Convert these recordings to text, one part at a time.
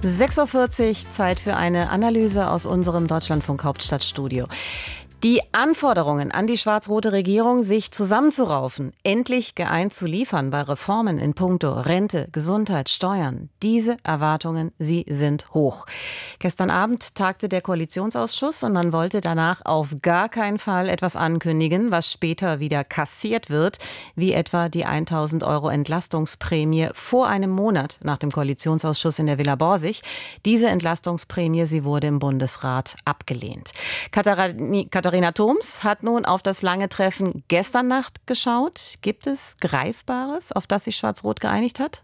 6:40 Uhr, Zeit für eine Analyse aus unserem Deutschlandfunk Hauptstadtstudio. Die Anforderungen an die schwarz-rote Regierung, sich zusammenzuraufen, endlich geeint zu liefern bei Reformen in puncto Rente, Gesundheit, Steuern. Diese Erwartungen, sie sind hoch. Gestern Abend tagte der Koalitionsausschuss und man wollte danach auf gar keinen Fall etwas ankündigen, was später wieder kassiert wird, wie etwa die 1.000 € Entlastungsprämie vor einem Monat nach dem Koalitionsausschuss in der Villa Borsig. Diese Entlastungsprämie, sie wurde im Bundesrat abgelehnt. Katharina Thoms hat nun auf das lange Treffen gestern Nacht geschaut. Gibt es Greifbares, auf das sich Schwarz-Rot geeinigt hat?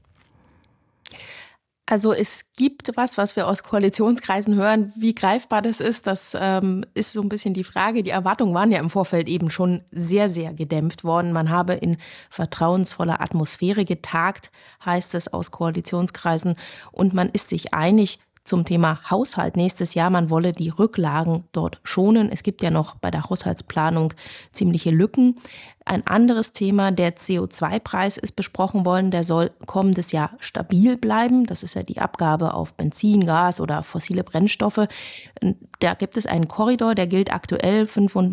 Also es gibt was wir aus Koalitionskreisen hören. Wie greifbar das ist so ein bisschen die Frage. Die Erwartungen waren ja im Vorfeld eben schon sehr, sehr gedämpft worden. Man habe in vertrauensvoller Atmosphäre getagt, heißt es aus Koalitionskreisen. Und man ist sich einig zum Thema Haushalt nächstes Jahr. Man wolle die Rücklagen dort schonen. Es gibt ja noch bei der Haushaltsplanung ziemliche Lücken. Ein anderes Thema, der CO2-Preis ist besprochen worden. Der soll kommendes Jahr stabil bleiben. Das ist ja die Abgabe auf Benzin, Gas oder fossile Brennstoffe. Da gibt es einen Korridor, der gilt aktuell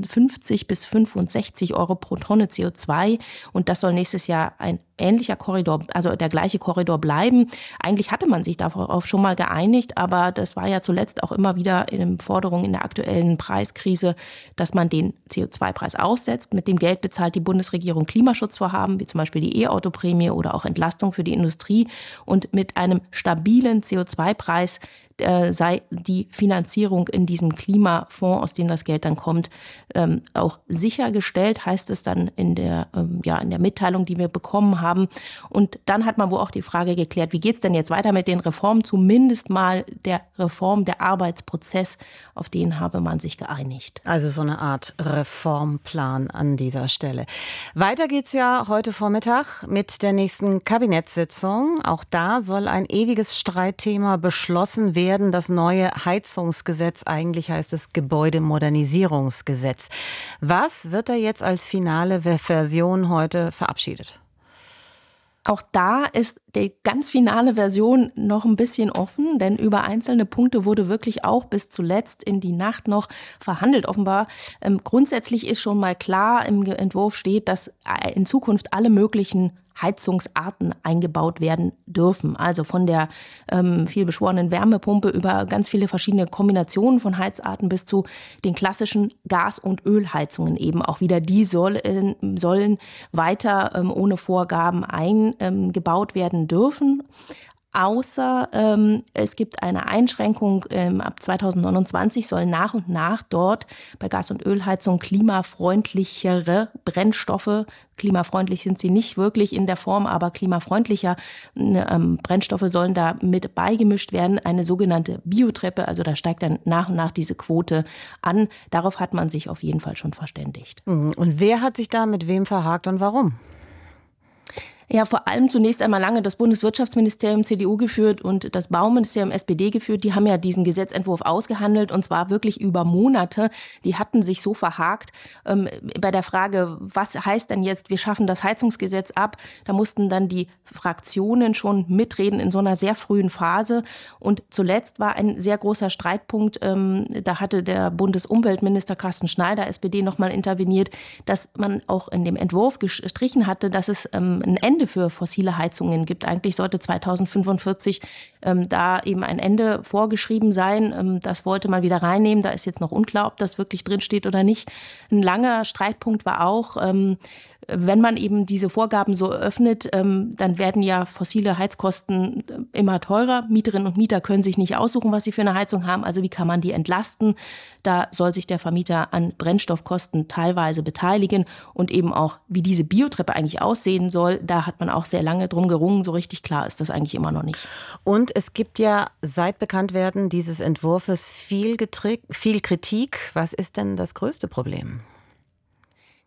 55 bis 65 € pro Tonne CO2. Und das soll nächstes Jahr ein ähnlicher Korridor, also der gleiche Korridor bleiben. Eigentlich hatte man sich darauf schon mal geeinigt, aber das war ja zuletzt auch immer wieder in Forderung in der aktuellen Preiskrise, dass man den CO2-Preis aussetzt. Mit dem Geld bezahlt die Bundesregierung Klimaschutzvorhaben, wie zum Beispiel die E-Auto-Prämie oder auch Entlastung für die Industrie. Und mit einem stabilen CO2-Preis sei die Finanzierung in diesem Klimafonds, aus dem das Geld dann kommt, auch sichergestellt, heißt es dann in der Mitteilung, die wir bekommen haben. Und dann hat man wohl auch die Frage geklärt, wie geht es denn jetzt weiter mit den Reformen? Zumindest mal der Reform, der Arbeitsprozess, auf den habe man sich geeinigt. Also so eine Art Reformplan an dieser Stelle. Weiter geht's ja heute Vormittag mit der nächsten Kabinettssitzung. Auch da soll ein ewiges Streitthema beschlossen werden. Das neue Heizungsgesetz, eigentlich heißt es Gebäudemodernisierungsgesetz. Was wird da jetzt als finale Version heute verabschiedet? Auch da ist die ganz finale Version noch ein bisschen offen, denn über einzelne Punkte wurde wirklich auch bis zuletzt in die Nacht noch verhandelt. Offenbar grundsätzlich ist schon mal klar, im Entwurf steht, dass in Zukunft alle möglichen Heizungsarten eingebaut werden dürfen. Also von der vielbeschworenen Wärmepumpe über ganz viele verschiedene Kombinationen von Heizarten bis zu den klassischen Gas- und Ölheizungen eben. Auch wieder die sollen weiter ohne Vorgaben eingebaut werden dürfen. Außer es gibt eine Einschränkung, ab 2029 sollen nach und nach dort bei Gas- und Ölheizung klimafreundlichere Brennstoffe, klimafreundlich sind sie nicht wirklich in der Form, aber klimafreundlicher Brennstoffe sollen da mit beigemischt werden, eine sogenannte Biotreppe, also da steigt dann nach und nach diese Quote an. Darauf hat man sich auf jeden Fall schon verständigt. Und wer hat sich da mit wem verhakt und warum? Ja, vor allem zunächst einmal lange das Bundeswirtschaftsministerium CDU geführt und das Bauministerium SPD geführt. Die haben ja diesen Gesetzentwurf ausgehandelt und zwar wirklich über Monate. Die hatten sich so verhakt bei der Frage, was heißt denn jetzt, wir schaffen das Heizungsgesetz ab? Da mussten dann die Fraktionen schon mitreden in so einer sehr frühen Phase. Und zuletzt war ein sehr großer Streitpunkt, da hatte der Bundesumweltminister Carsten Schneider, SPD, nochmal interveniert, dass man auch in dem Entwurf gestrichen hatte, dass es ein Ende für fossile Heizungen gibt. Eigentlich sollte 2045 da eben ein Ende vorgeschrieben sein. Das wollte man wieder reinnehmen. Da ist jetzt noch unklar, ob das wirklich drinsteht oder nicht. Ein langer Streitpunkt war auch, wenn man eben diese Vorgaben so öffnet, dann werden ja fossile Heizkosten immer teurer. Mieterinnen und Mieter können sich nicht aussuchen, was sie für eine Heizung haben. Also wie kann man die entlasten? Da soll sich der Vermieter an Brennstoffkosten teilweise beteiligen und eben auch, wie diese Biotreppe eigentlich aussehen soll. Da hat man auch sehr lange drum gerungen. So richtig klar ist das eigentlich immer noch nicht. Und es gibt ja seit Bekanntwerden dieses Entwurfs viel Kritik. Was ist denn das größte Problem?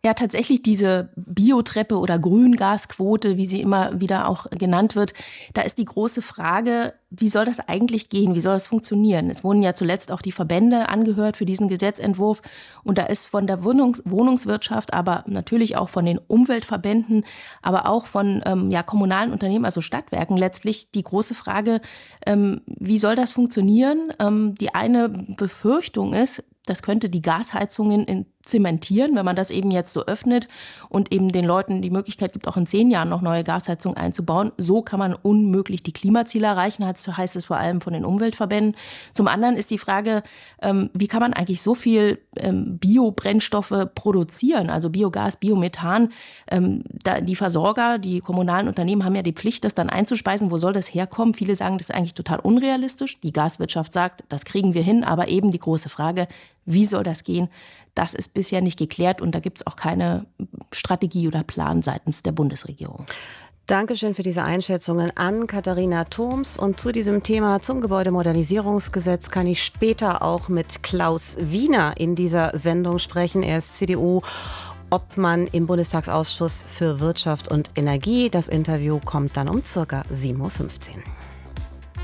Ja, tatsächlich diese Biotreppe oder Grüngasquote, wie sie immer wieder auch genannt wird, da ist die große Frage, wie soll das eigentlich gehen? Wie soll das funktionieren? Es wurden ja zuletzt auch die Verbände angehört für diesen Gesetzentwurf. Und da ist von der Wohnungswirtschaft, aber natürlich auch von den Umweltverbänden, aber auch von kommunalen Unternehmen, also Stadtwerken letztlich die große Frage, wie soll das funktionieren? Die eine Befürchtung ist, das könnte die Gasheizungen zementieren, wenn man das eben jetzt so öffnet und eben den Leuten die Möglichkeit gibt, auch in 10 Jahren noch neue Gasheizungen einzubauen. So kann man unmöglich die Klimaziele erreichen, heißt es vor allem von den Umweltverbänden. Zum anderen ist die Frage, wie kann man eigentlich so viel Biobrennstoffe produzieren, also Biogas, Biomethan. Die Versorger, die kommunalen Unternehmen haben ja die Pflicht, das dann einzuspeisen. Wo soll das herkommen? Viele sagen, das ist eigentlich total unrealistisch. Die Gaswirtschaft sagt, das kriegen wir hin, aber eben die große Frage, wie soll das gehen? Das ist bisher nicht geklärt und da gibt es auch keine Strategie oder Plan seitens der Bundesregierung. Dankeschön für diese Einschätzungen an Katharina Thoms. Und zu diesem Thema, zum Gebäudemodernisierungsgesetz, kann ich später auch mit Klaus Wiener in dieser Sendung sprechen. Er ist CDU-Obmann im Bundestagsausschuss für Wirtschaft und Energie. Das Interview kommt dann um circa 7:15 Uhr.